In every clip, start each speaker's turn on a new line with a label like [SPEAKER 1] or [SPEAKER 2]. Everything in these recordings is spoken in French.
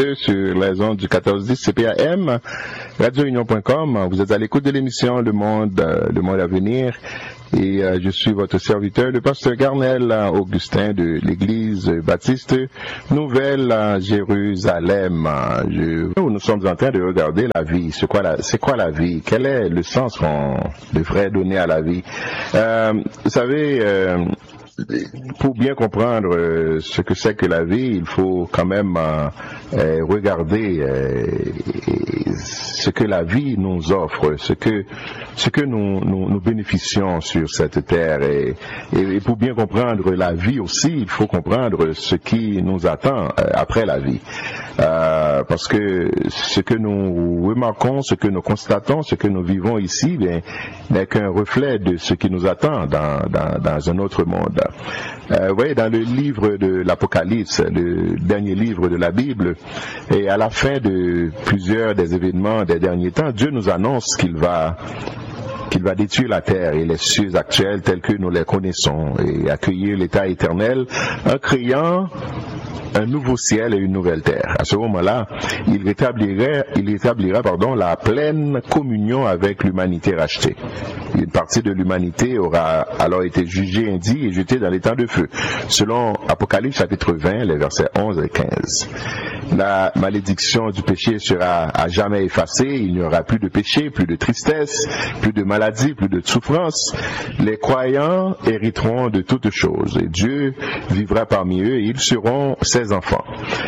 [SPEAKER 1] auditeurs sur les ondes du 1410 CPAM, radiounion.com. Vous êtes à l'écoute de l'émission Le Monde à venir. Et je suis votre serviteur, le pasteur Garnel Augustin de l'Église baptiste Nouvelle Jérusalem. Nous sommes en train de regarder la vie. C'est quoi la vie? Quel est le sens qu'on devrait donner à la vie? Vous savez, pour bien comprendre ce que c'est que la vie, il faut quand même regarder ce que la vie nous offre, ce que nous bénéficions sur cette terre. Et pour bien comprendre la vie aussi, il faut comprendre ce qui nous attend après la vie. Parce que ce que nous remarquons, ce que nous constatons, ce que nous vivons ici, n'est qu'un reflet de ce qui nous attend dans un autre monde. Vous voyez, dans le livre de l'Apocalypse, le dernier livre de la Bible, et à la fin de plusieurs des événements des derniers temps, Dieu nous annonce qu'il va détruire la terre et les cieux actuels tels que nous les connaissons et accueillir l'état éternel en créant un nouveau ciel et une nouvelle terre. À ce moment-là, il rétablira la pleine communion avec l'humanité rachetée. Une partie de l'humanité aura alors été jugée indie et jetée dans les temps de feu, selon Apocalypse chapitre 20, les versets 11 et 15. La malédiction du péché sera à jamais effacée, il n'y aura plus de péché, plus de tristesse, plus de maladie, plus de souffrance. Les croyants hériteront de toutes choses et Dieu vivra parmi eux et ils seront ses enfants.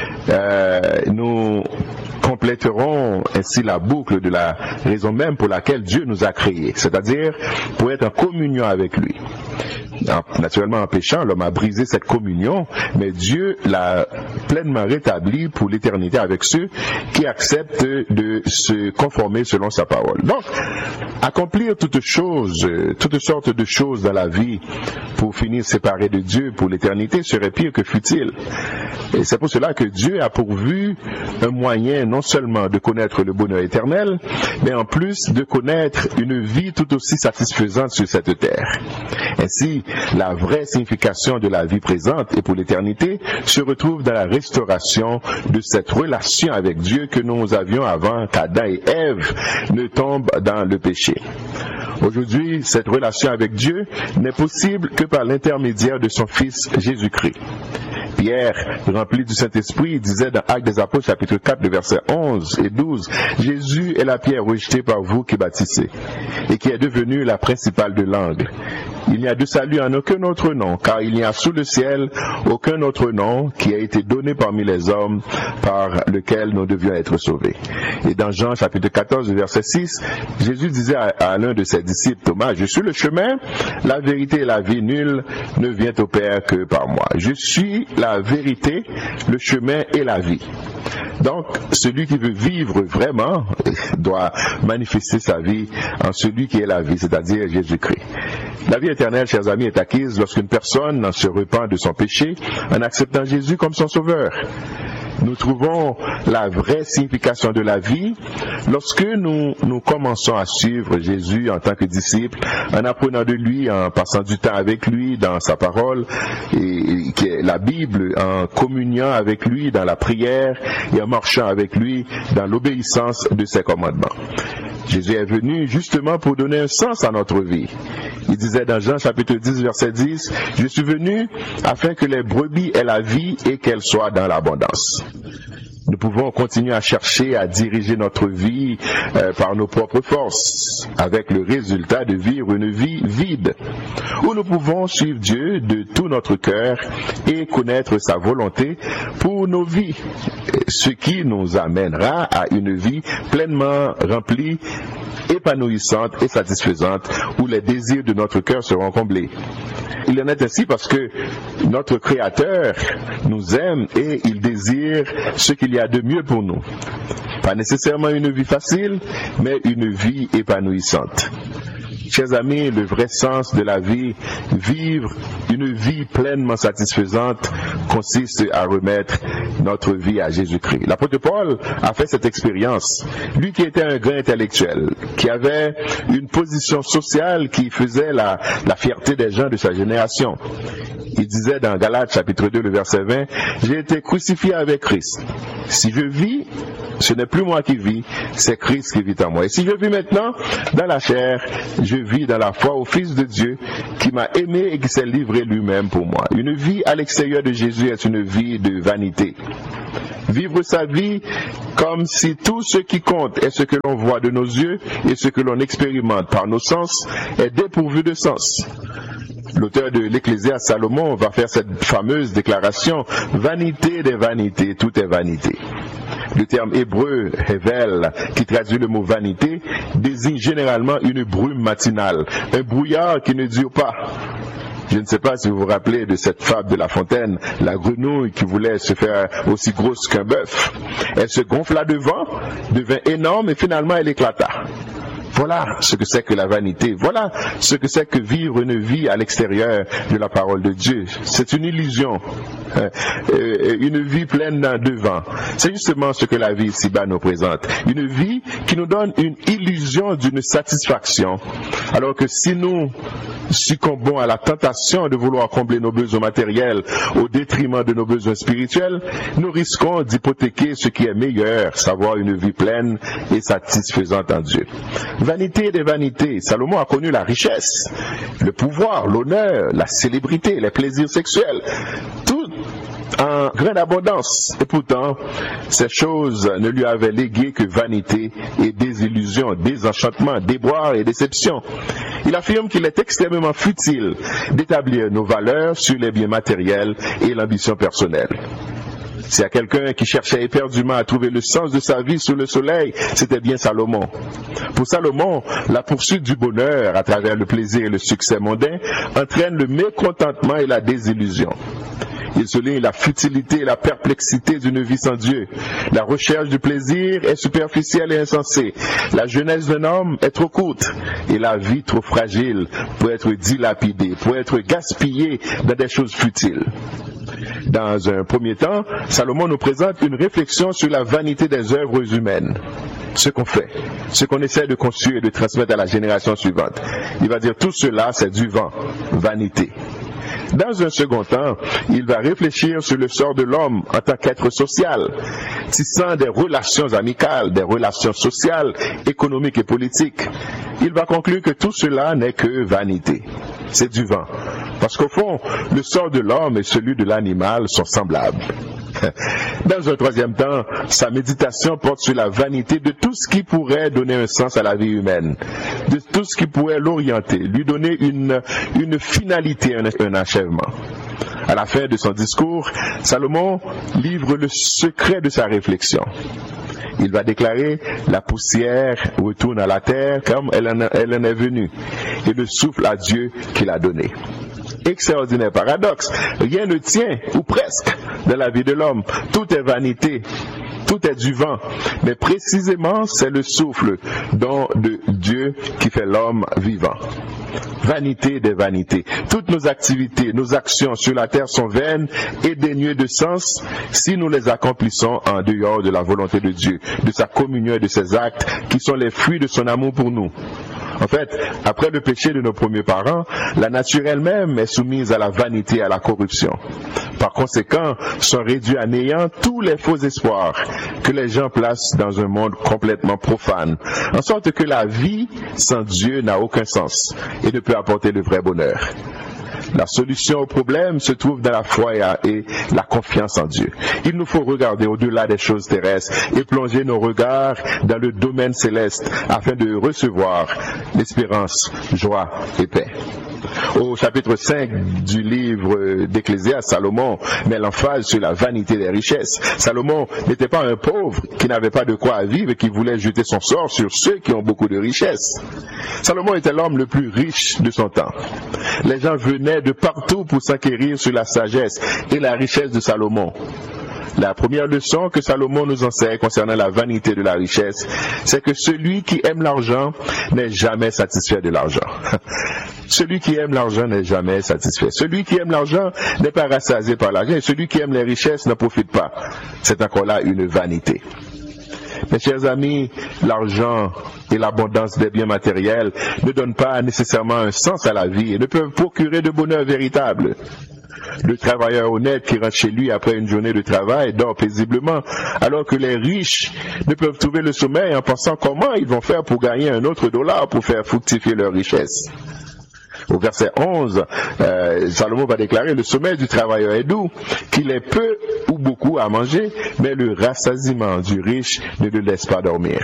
[SPEAKER 1] Nous compléterons ainsi la boucle de la raison même pour laquelle Dieu nous a créés, c'est-à-dire pour être en communion avec lui. Naturellement, en péchant, l'homme a brisé cette communion, mais Dieu l'a pleinement rétablie pour l'éternité avec ceux qui acceptent de se conformer selon sa parole. Donc, accomplir toutes sortes de choses dans la vie pour finir séparé de Dieu pour l'éternité serait pire que futile. Et c'est pour cela que Dieu a pourvu un moyen non seulement de connaître le bonheur éternel, mais en plus de connaître une vie tout aussi satisfaisante sur cette terre. Ainsi, la vraie signification de la vie présente et pour l'éternité se retrouve dans la restauration de cette relation avec Dieu que nous avions avant qu'Adam et Ève ne tombent dans le péché. Aujourd'hui, cette relation avec Dieu n'est possible que par l'intermédiaire de son Fils Jésus-Christ. Pierre, rempli du Saint-Esprit, disait dans Actes des Apôtres, chapitre 4, le verset 11 et 12, « Jésus est la pierre rejetée par vous qui bâtissez, et qui est devenue la principale de l'angle. Il n'y a de salut en aucun autre nom, car il n'y a sous le ciel aucun autre nom qui a été donné parmi les hommes par lequel nous devions être sauvés. » Et dans Jean chapitre 14, verset 6, Jésus disait à l'un de ses disciples, Thomas, « Je suis le chemin, la vérité et la vie, nul ne vient au Père que par moi. » Je suis la vérité, le chemin et la vie. Donc, celui qui veut vivre vraiment doit manifester sa vie en celui qui est la vie, c'est-à-dire Jésus-Christ. La vie éternelle, chers amis, est acquise lorsqu'une personne se repent de son péché en acceptant Jésus comme son sauveur. Nous trouvons la vraie signification de la vie lorsque nous commençons à suivre Jésus en tant que disciples, en apprenant de lui, en passant du temps avec lui dans sa parole, et la Bible, en communiant avec lui dans la prière et en marchant avec lui dans l'obéissance de ses commandements. Jésus est venu justement pour donner un sens à notre vie. Il disait dans Jean chapitre 10, verset 10, « Je suis venu afin que les brebis aient la vie et qu'elles soient dans l'abondance. » Nous pouvons continuer à chercher à diriger notre vie par nos propres forces, avec le résultat de vivre une vie vide. Ou nous pouvons suivre Dieu de tout notre cœur et connaître sa volonté pour nos vies, ce qui nous amènera à une vie pleinement remplie, épanouissante et satisfaisante, où les désirs de notre cœur seront comblés. Il en est ainsi parce que notre Créateur nous aime et il désire ce qu'il y a de mieux pour nous. Pas nécessairement une vie facile, mais une vie épanouissante. Chers amis, le vrai sens de la vie, vivre une vie pleinement satisfaisante, consiste à remettre notre vie à Jésus-Christ. L'apôtre Paul a fait cette expérience. Lui qui était un grand intellectuel, qui avait une position sociale qui faisait la fierté des gens de sa génération. Il disait dans Galates chapitre 2, le verset 20, « J'ai été crucifié avec Christ. Si je vis, ce n'est plus moi qui vis, c'est Christ qui vit en moi. Et si je vis maintenant dans la chair, je vis dans la foi au Fils de Dieu qui m'a aimé et qui s'est livré lui-même pour moi. Une vie à l'extérieur de Jésus est une vie de vanité. Vivre sa vie comme si tout ce qui compte est ce que l'on voit de nos yeux et ce que l'on expérimente par nos sens est dépourvu de sens. L'auteur de l'Ecclésiaste, Salomon, va faire cette fameuse déclaration « Vanité des vanités, tout est vanité ». Le terme hébreu « hevel » qui traduit le mot « vanité » désigne généralement une brume matinale, un brouillard qui ne dure pas. Je ne sais pas si vous vous rappelez de cette fable de La Fontaine, la grenouille qui voulait se faire aussi grosse qu'un bœuf. Elle se gonfla devant, devint énorme et finalement elle éclata. Voilà ce que c'est que la vanité. Voilà ce que c'est que vivre une vie à l'extérieur de la parole de Dieu. C'est une illusion. Une vie pleine de vent. C'est justement ce que la vie ici-bas nous présente. Une vie qui nous donne une illusion d'une satisfaction. Alors que si nous succombons à la tentation de vouloir combler nos besoins matériels au détriment de nos besoins spirituels, nous risquons d'hypothéquer ce qui est meilleur, savoir une vie pleine et satisfaisante en Dieu. Vanité des vanités. Salomon a connu la richesse, le pouvoir, l'honneur, la célébrité, les plaisirs sexuels, tout en grande abondance. Et pourtant, ces choses ne lui avaient légué que vanité et désillusion, désenchantement, déboire et déception. Il affirme qu'il est extrêmement futile d'établir nos valeurs sur les biens matériels et l'ambition personnelle. S'il y a quelqu'un qui cherchait éperdument à trouver le sens de sa vie sous le soleil, c'était bien Salomon. Pour Salomon, la poursuite du bonheur à travers le plaisir et le succès mondain entraîne le mécontentement et la désillusion. Il souligne la futilité et la perplexité d'une vie sans Dieu. La recherche du plaisir est superficielle et insensée. La jeunesse d'un homme est trop courte et la vie trop fragile pour être dilapidée, pour être gaspillée dans des choses futiles. Dans un premier temps, Salomon nous présente une réflexion sur la vanité des œuvres humaines. Ce qu'on fait, ce qu'on essaie de construire et de transmettre à la génération suivante. Il va dire tout cela, c'est du vent, vanité. Dans un second temps, il va réfléchir sur le sort de l'homme en tant qu'être social, tissant des relations amicales, des relations sociales, économiques et politiques. Il va conclure que tout cela n'est que vanité. C'est du vent. Parce qu'au fond, le sort de l'homme et celui de l'animal sont semblables. Dans un troisième temps, sa méditation porte sur la vanité de tout ce qui pourrait donner un sens à la vie humaine, de tout ce qui pourrait l'orienter, lui donner une finalité, un achèvement. À la fin de son discours, Salomon livre le secret de sa réflexion. Il va déclarer « La poussière retourne à la terre comme elle en est venue, et le souffle à Dieu qui l'a donné. » Extraordinaire paradoxe. Rien ne tient, ou presque, dans la vie de l'homme. Tout est vanité, tout est du vent. Mais précisément, c'est le souffle, don de Dieu, qui fait l'homme vivant. Vanité des vanités. Toutes nos activités, nos actions sur la terre sont vaines et dénuées de sens si nous les accomplissons en dehors de la volonté de Dieu, de sa communion et de ses actes qui sont les fruits de son amour pour nous. En fait, après le péché de nos premiers parents, la nature elle-même est soumise à la vanité et à la corruption. Par conséquent, sont réduits à néant tous les faux espoirs que les gens placent dans un monde complètement profane, en sorte que la vie sans Dieu n'a aucun sens et ne peut apporter le vrai bonheur. La solution au problème se trouve dans la foi et la confiance en Dieu. Il nous faut regarder au-delà des choses terrestres et plonger nos regards dans le domaine céleste afin de recevoir l'espérance, joie et paix. Au chapitre 5 du livre d'Ecclésiaste, Salomon met l'emphase sur la vanité des richesses. Salomon n'était pas un pauvre qui n'avait pas de quoi vivre et qui voulait jeter son sort sur ceux qui ont beaucoup de richesses. Salomon était l'homme le plus riche de son temps. Les gens venaient de partout pour s'enquérir sur la sagesse et la richesse de Salomon. La première leçon que Salomon nous enseigne concernant la vanité de la richesse, c'est que celui qui aime l'argent n'est jamais satisfait de l'argent. Celui qui aime l'argent n'est jamais satisfait. Celui qui aime l'argent n'est pas rassasié par l'argent et celui qui aime les richesses n'en profite pas. C'est encore là une vanité. Mes chers amis, l'argent et l'abondance des biens matériels ne donnent pas nécessairement un sens à la vie et ne peuvent procurer de bonheur véritable. Le travailleur honnête qui rentre chez lui après une journée de travail dort paisiblement, alors que les riches ne peuvent trouver le sommeil en pensant comment ils vont faire pour gagner un autre dollar pour faire fructifier leur richesse. Au verset 11, Salomon va déclarer: le sommeil du travailleur est doux, qu'il ait peu ou beaucoup à manger, mais le rassasiement du riche ne le laisse pas dormir.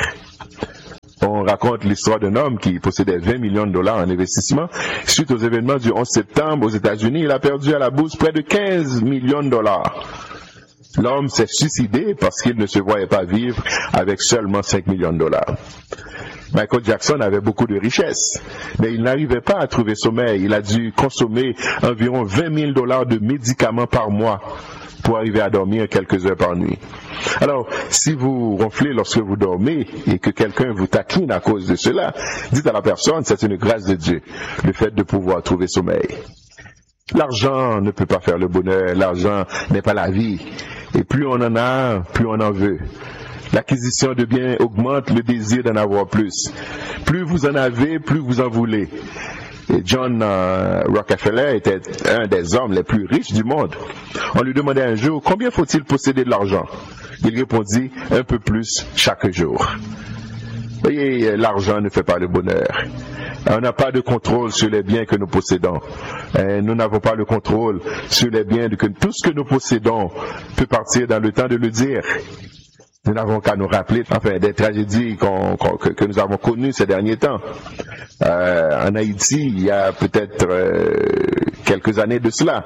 [SPEAKER 1] On raconte l'histoire d'un homme qui possédait 20 millions de dollars en investissement. Suite aux événements du 11 septembre aux États-Unis, il a perdu à la bourse près de 15 millions de dollars. L'homme s'est suicidé parce qu'il ne se voyait pas vivre avec seulement 5 millions de dollars. Michael Jackson avait beaucoup de richesses, mais il n'arrivait pas à trouver sommeil. Il a dû consommer environ 20 000 dollars de médicaments par mois pour arriver à dormir quelques heures par nuit. Alors, si vous ronflez lorsque vous dormez et que quelqu'un vous taquine à cause de cela, dites à la personne: c'est une grâce de Dieu, le fait de pouvoir trouver sommeil. L'argent ne peut pas faire le bonheur, l'argent n'est pas la vie. Et plus on en a, plus on en veut. L'acquisition de biens augmente le désir d'en avoir plus. Plus vous en avez, plus vous en voulez. Et John Rockefeller était un des hommes les plus riches du monde. On lui demandait un jour: combien faut-il posséder de l'argent? Il répondit: un peu plus chaque jour. Voyez, l'argent ne fait pas le bonheur. On n'a pas de contrôle sur les biens que nous possédons. Nous n'avons pas le contrôle sur les biens que tout ce que nous possédons peut partir dans le temps de le dire. Nous n'avons qu'à nous rappeler des tragédies que nous avons connues ces derniers temps. En Haïti, il y a peut-être quelques années de cela,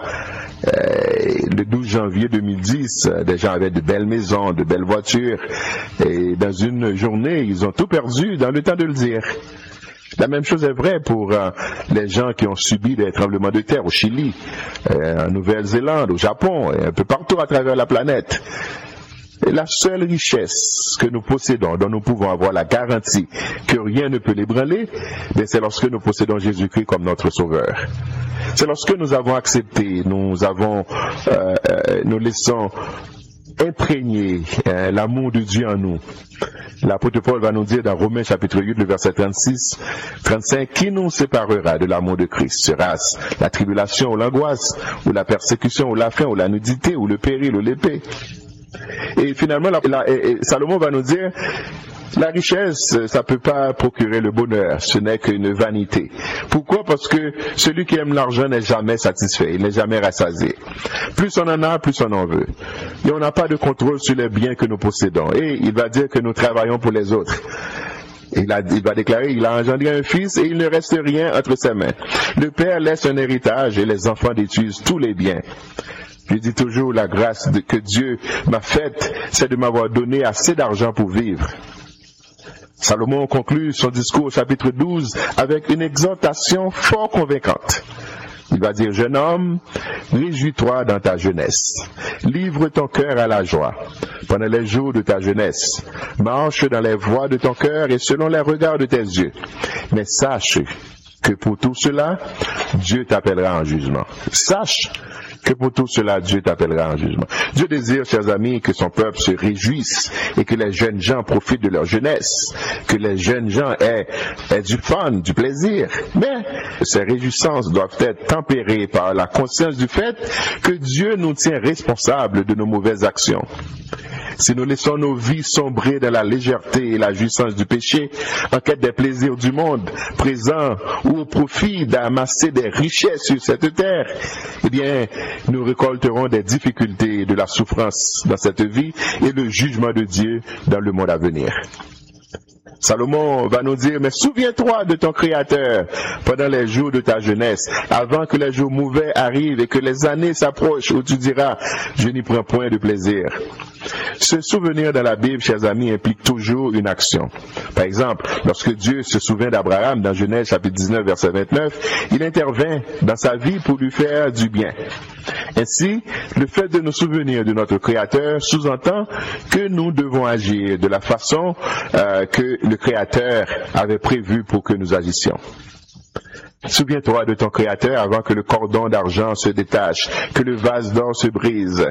[SPEAKER 1] le 12 janvier 2010, des gens avaient de belles maisons, de belles voitures, et dans une journée, ils ont tout perdu dans le temps de le dire. La même chose est vraie pour les gens qui ont subi des tremblements de terre au Chili, en Nouvelle-Zélande, au Japon, et un peu partout à travers la planète. Et la seule richesse que nous possédons, dont nous pouvons avoir la garantie que rien ne peut l'ébranler, c'est lorsque nous possédons Jésus-Christ comme notre Sauveur. C'est lorsque nous avons accepté, nous laissons imprégner l'amour de Dieu en nous. L'apôtre Paul va nous dire dans Romains chapitre 8, le verset 36-35, qui nous séparera de l'amour de Christ? Sera-ce la tribulation ou l'angoisse, ou la persécution ou la faim, ou la nudité, ou le péril, ou l'épée? Et finalement, Salomon va nous dire: la richesse, ça peut pas procurer le bonheur, ce n'est qu'une vanité. Pourquoi? Parce que celui qui aime l'argent n'est jamais satisfait, il n'est jamais rassasié. Plus on en a, plus on en veut. Et on n'a pas de contrôle sur les biens que nous possédons. Et il va dire que nous travaillons pour les autres. Il va déclarer: il a engendré un fils et il ne reste rien entre ses mains. Le père laisse un héritage et les enfants détruisent tous les biens. Je dis toujours, la grâce que Dieu m'a faite, c'est de m'avoir donné assez d'argent pour vivre. Salomon conclut son discours au chapitre 12 avec une exhortation fort convaincante. Il va dire: jeune homme, réjouis-toi dans ta jeunesse. Livre ton cœur à la joie pendant les jours de ta jeunesse. Marche dans les voies de ton cœur et selon les regards de tes yeux. Mais sache que pour tout cela, Dieu t'appellera en jugement. Sache que pour tout cela, Dieu t'appellera en jugement. Dieu désire, chers amis, que son peuple se réjouisse et que les jeunes gens profitent de leur jeunesse, que les jeunes gens aient du fun, du plaisir. Mais ces réjouissances doivent être tempérées par la conscience du fait que Dieu nous tient responsables de nos mauvaises actions. Si nous laissons nos vies sombrer dans la légèreté et la jouissance du péché, en quête des plaisirs du monde présent ou au profit d'amasser des richesses sur cette terre, eh bien, nous récolterons des difficultés et de la souffrance dans cette vie et le jugement de Dieu dans le monde à venir. Salomon va nous dire: mais souviens-toi de ton Créateur pendant les jours de ta jeunesse, avant que les jours mauvais arrivent et que les années s'approchent où tu diras: je n'y prends point de plaisir. Se souvenir dans la Bible, chers amis, implique toujours une action. Par exemple, lorsque Dieu se souvient d'Abraham dans Genèse chapitre 19 verset 29, il intervient dans sa vie pour lui faire du bien. Ainsi, le fait de nous souvenir de notre Créateur sous-entend que nous devons agir de la façon que le Créateur avait prévu pour que nous agissions. Souviens-toi de ton Créateur avant que le cordon d'argent se détache, que le vase d'or se brise.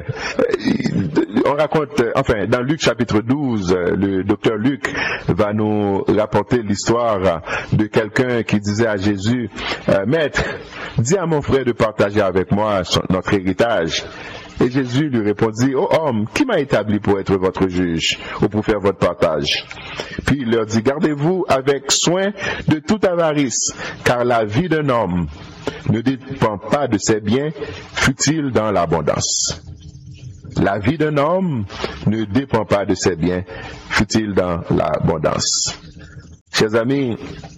[SPEAKER 1] On raconte, dans Luc chapitre 12, le docteur Luc va nous rapporter l'histoire de quelqu'un qui disait à Jésus: Maître, dis à mon frère de partager avec moi notre héritage. Et Jésus lui répondit, ô homme, qui m'a établi pour être votre juge ou pour faire votre partage? Puis il leur dit, gardez-vous avec soin de toute avarice, car la vie d'un homme ne dépend pas de ses biens, fût-il dans l'abondance. La vie d'un homme ne dépend pas de ses biens, fût-il dans l'abondance. Chers amis,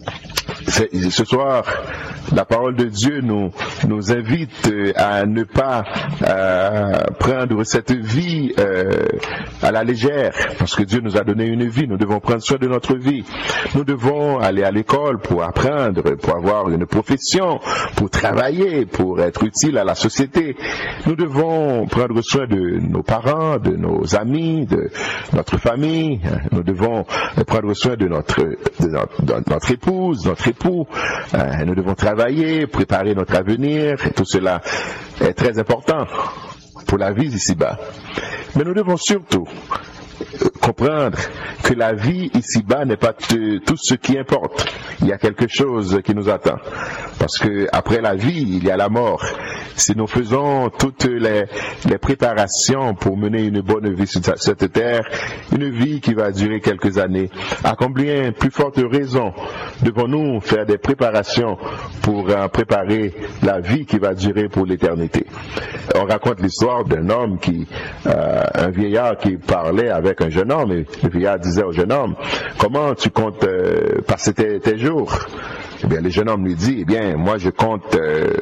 [SPEAKER 1] ce soir, la parole de Dieu nous invite à ne pas prendre cette vie à la légère, parce que Dieu nous a donné une vie, nous devons prendre soin de notre vie. Nous devons aller à l'école pour apprendre, pour avoir une profession, pour travailler, pour être utile à la société. Nous devons prendre soin de nos parents, de nos amis, de notre famille. Nous devons prendre soin de notre épouse, notre époux. Nous devons travailler, préparer notre avenir. Tout cela est très important pour la vie ici-bas. Mais nous devons surtout comprendre que la vie ici-bas n'est pas tout ce qui importe. Il y a quelque chose qui nous attend. Parce que après la vie, il y a la mort. Si nous faisons toutes les préparations pour mener une bonne vie sur cette terre, une vie qui va durer quelques années, à combien plus forte raison devons-nous faire des préparations pour préparer la vie qui va durer pour l'éternité? On raconte l'histoire d'un homme un vieillard qui parlait avec un jeune homme, et le vieillard disait au jeune homme, comment tu comptes passer tes jours? Eh bien, le jeune homme lui dit, eh bien, moi je compte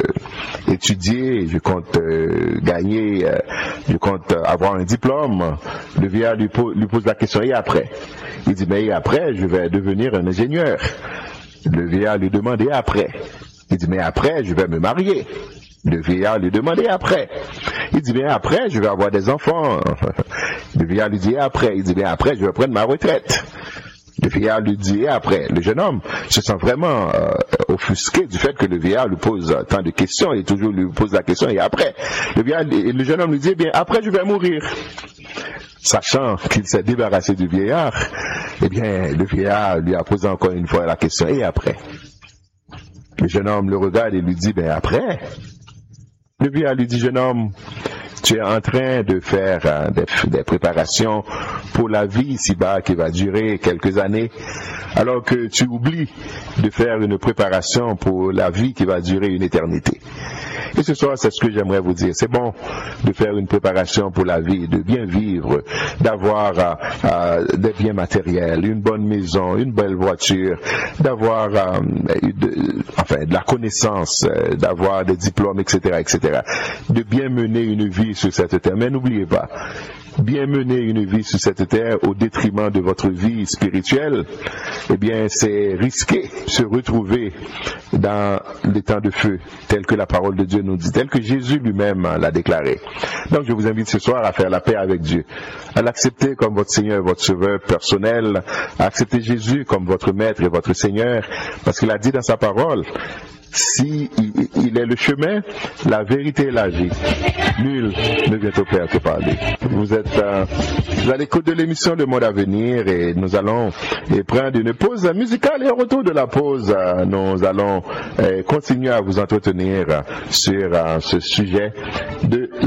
[SPEAKER 1] étudier, je compte gagner, je compte avoir un diplôme. Le vieillard lui pose la question, et après? Il dit, mais après, je vais devenir un ingénieur. Le vieillard lui demande, et après? Il dit, mais après, je vais me marier. Le vieillard lui demande, et après? Il dit, mais après, je vais avoir des enfants. Le vieillard lui dit, et après? Il dit, mais après, je vais prendre ma retraite. Le vieillard lui dit, et après? Le jeune homme se sent vraiment offusqué du fait que le vieillard lui pose tant de questions et toujours lui pose la question, et après? Le jeune homme lui dit, eh bien, après, je vais mourir. Sachant qu'il s'est débarrassé du vieillard, eh bien, le vieillard lui a posé encore une fois la question, et après? Le jeune homme le regarde et lui dit, ben après? Le vieillard lui dit, jeune homme, tu es en train de faire des préparations pour la vie ici-bas qui va durer quelques années, alors que tu oublies de faire une préparation pour la vie qui va durer une éternité. Et ce soir, c'est ce que j'aimerais vous dire. C'est bon de faire une préparation pour la vie, de bien vivre, d'avoir des biens matériels, une bonne maison, une belle voiture, d'avoir de la connaissance, d'avoir des diplômes, etc., etc. De bien mener une vie sur cette terre. Mais n'oubliez pas, bien mener une vie sur cette terre au détriment de votre vie spirituelle, eh bien, c'est risqué de se retrouver dans les temps de feu, tel que la parole de Dieu nous dit, tel que Jésus lui-même l'a déclaré. Donc, je vous invite ce soir à faire la paix avec Dieu, à l'accepter comme votre Seigneur et votre Sauveur personnel, à accepter Jésus comme votre Maître et votre Seigneur, parce qu'il a dit dans sa parole, si il est le chemin, la vérité et la vie, nul ne vient au Père que par lui. Vous êtes à l'écoute de l'émission Le Monde à venir, et nous allons prendre une pause musicale, et au retour de la pause, nous allons continuer à vous entretenir sur ce sujet de